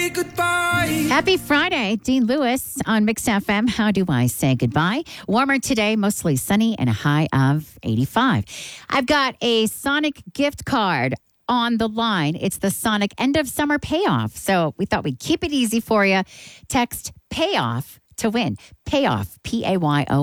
say goodbye. Happy Friday, Dean Lewis on Mix FM. How do I say goodbye? Warmer today, mostly sunny and a high of 85. I've got a Sonic gift card on the line. It's the Sonic End of Summer Payoff. So we thought we'd keep it easy for you. Text payoff to win. Payoff, Payo.